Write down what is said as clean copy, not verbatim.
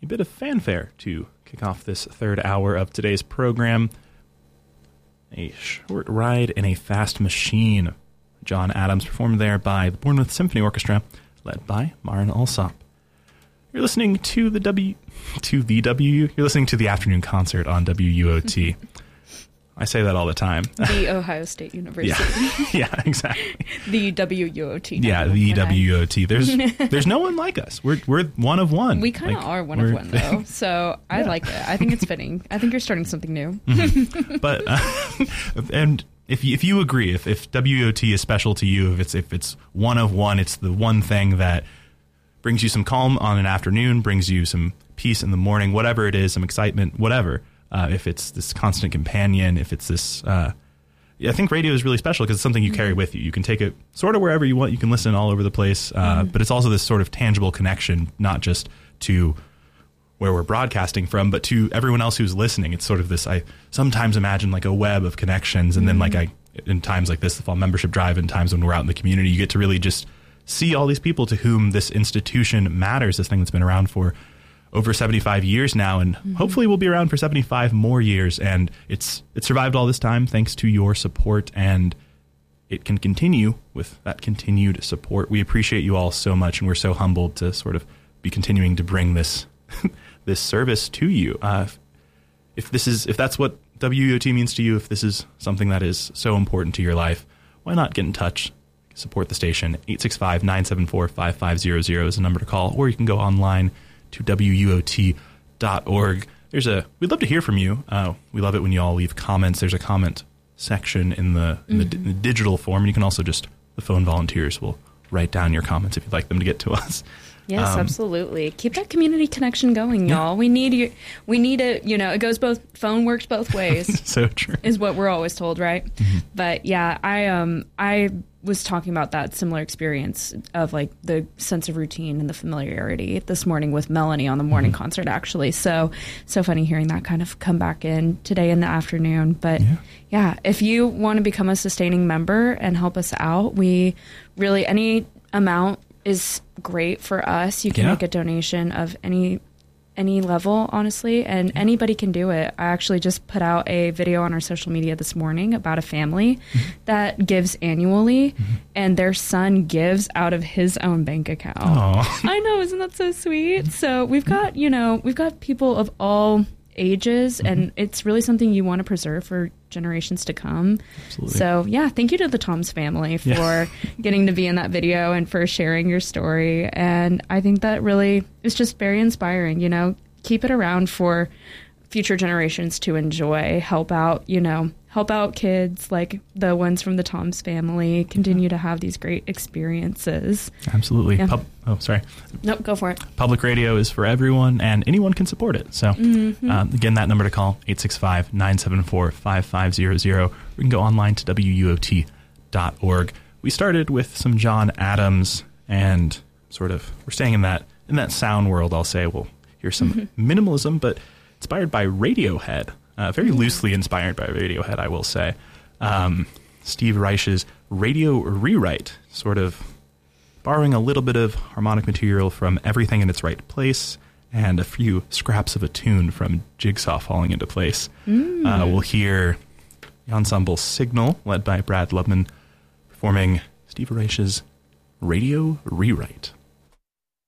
a bit of fanfare to kick off this third hour of today's program. A short ride in a fast machine. John Adams performed there by the Bournemouth Symphony Orchestra, led by Maren Alsop. You're listening to you're listening to the afternoon concert on WUOT. I say that all the time. The Ohio State University. Yeah, exactly. The WUOT. Yeah, the WUOT. There's no one like us. We're one of one. We kind of are one of one, though. So I like it. I think it's fitting. I think you're starting something new. Mm-hmm. But and if you agree, if WUOT is special to you, if it's one of one, it's the one thing that brings you some calm on an afternoon, brings you some peace in the morning, whatever it is, some excitement, whatever. If it's this constant companion, if it's this... I think radio is really special because it's something you carry with you. You can take it sort of wherever you want. You can listen all over the place. But it's also this sort of tangible connection, not just to where we're broadcasting from, but to everyone else who's listening. It's sort of this... I sometimes imagine like a web of connections. And then in times like this, the fall membership drive, and times when we're out in the community, you get to really just see all these people to whom this institution matters, this thing that's been around for over 75 years now, and hopefully we'll be around for 75 more years. And it's survived all this time thanks to your support, and it can continue with that continued support. We appreciate you all so much, and we're so humbled to sort of be continuing to bring this this service to you. If that's what WUOT means to you, if this is something that is so important to your life, why not get in touch? Support the station. 865-974-5500 is the number to call, or you can go online to WUOT.org. We'd love to hear from you. We love it when you all leave comments. There's a comment section in the digital form, and you can also the phone volunteers will write down your comments if you'd like them to get to us. Yes, absolutely. Keep that community connection going, y'all. We need it. It goes both. Phone works both ways. So true. Is what we're always told, right? Mm-hmm. But yeah, I was talking about that similar experience of like the sense of routine and the familiarity this morning with Melanie on the morning concert, actually. So funny hearing that kind of come back in today in the afternoon. But yeah, if you want to become a sustaining member and help us out, we really, any amount is great for us. You can make a donation of any level, honestly, and anybody can do it. I actually just put out a video on our social media this morning about a family that gives annually, and their son gives out of his own bank account. Aww. I know, isn't that so sweet? So we've got people of all ages, and it's really something you want to preserve for generations to come. Absolutely. So yeah, thank you to the Toms family for getting to be in that video and for sharing your story. And I think that really is just very inspiring. Keep it around for future generations to enjoy. Help out kids like the ones from the Toms family. Continue to have these great experiences. Absolutely. Yeah. Sorry. Nope, go for it. Public radio is for everyone, and anyone can support it. So, again, that number to call, 865-974-5500. We can go online to WUOT.org. We started with some John Adams, and we're staying in that sound world, I'll say. We'll hear some minimalism, but inspired by Radiohead. Very loosely inspired by Radiohead, I will say. Steve Reich's Radio Rewrite, sort of borrowing a little bit of harmonic material from Everything in Its Right Place and a few scraps of a tune from Jigsaw falling into place. We'll hear the ensemble Signal, led by Brad Lubman, performing Steve Reich's Radio Rewrite.